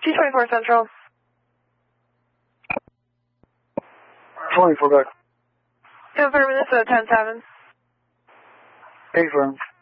224 Central. 24 back. Confirming this at 10-7. Confirmed.